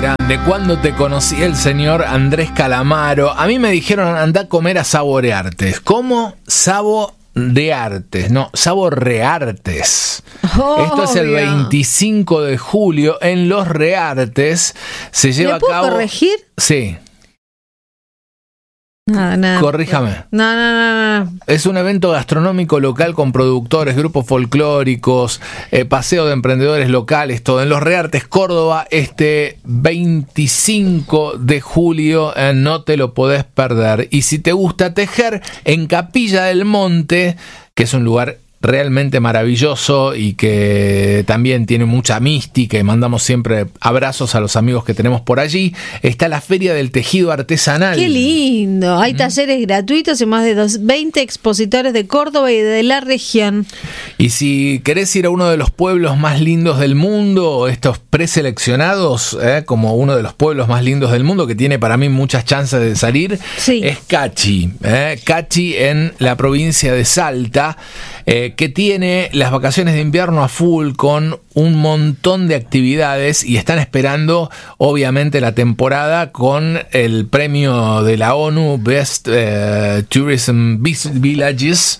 grande. Cuando te conocí, el señor Andrés Calamaro. A mí me dijeron, anda a comer a Saboreartes. ¿Cómo? Saboreartes, no, Saboreartes. Esto es el 25 de julio en Los Reartes. Se lleva a cabo. ¿Me puedo corregir? Sí. Nada. Corríjame. No. Es un evento gastronómico local con productores, grupos folclóricos, paseo de emprendedores locales, todo en Los Reartes, Córdoba, este 25 de julio. No te lo podés perder. Y si te gusta tejer, en Capilla del Monte, que es un lugar realmente maravilloso y que también tiene mucha mística, y mandamos siempre abrazos a los amigos que tenemos por allí, está la Feria del Tejido Artesanal. ¡Qué lindo! Hay talleres gratuitos y más de 20 expositores de Córdoba y de la región. Y si querés ir a uno de los pueblos más lindos del mundo, estos preseleccionados como uno de los pueblos más lindos del mundo, que tiene para mí muchas chances de salir, sí, es Cachi. Cachi en la provincia de Salta, que tiene las vacaciones de invierno a full con un montón de actividades, y están esperando obviamente la temporada con el premio de la ONU Best Tourism Villages.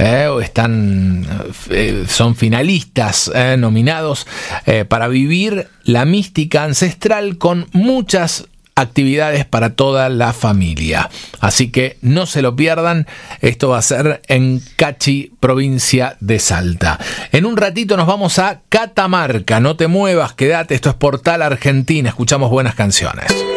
Son finalistas nominados para vivir la mística ancestral con muchas actividades para toda la familia. Así que no se lo pierdan. Esto va a ser en Cachi, provincia de Salta. En un ratito nos vamos a Catamarca. No te muevas, quédate. Esto es Portal Argentina. Escuchamos buenas canciones.